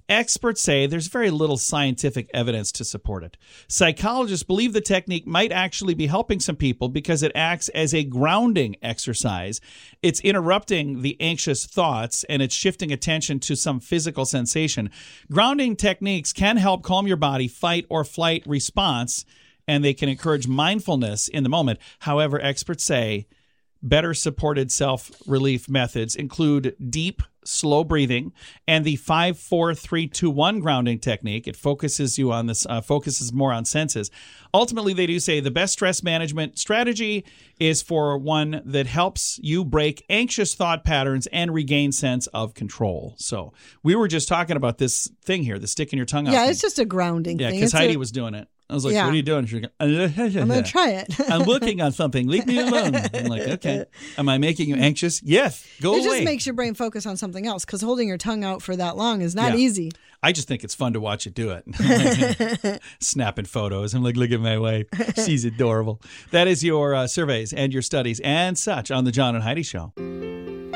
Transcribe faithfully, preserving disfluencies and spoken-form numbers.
experts say there's very little scientific evidence to support it. Psychologists believe the technique might actually be helping some people because it acts as a grounding exercise. It's interrupting the anxious thoughts and it's shifting attention to some physical sensation. Grounding techniques can help calm your body, fight or flight response, and they can encourage mindfulness in the moment. However, experts say better supported self-relief methods include deep, slow breathing and the five four three two one grounding technique. It focuses you on this, uh, focuses more on senses. Ultimately, they do say the best stress management strategy is for one that helps you break anxious thought patterns and regain sense of control. So we were just talking about this thing here, the sticking your tongue out. Yeah, thing. It's just a grounding yeah, thing. Yeah, because Heidi a- was doing it. I was like, yeah. what are you doing? She's like, I'm going to try it. I'm working on something. Leave me alone. I'm like, okay. Am I making you anxious? Yes. Go it away. It just makes your brain focus on something else because holding your tongue out for that long is not yeah. easy. I just think it's fun to watch it do it. Snapping photos. I'm like, look at my wife. She's adorable. That is your uh, surveys and your studies and such on the John and Heidi Show.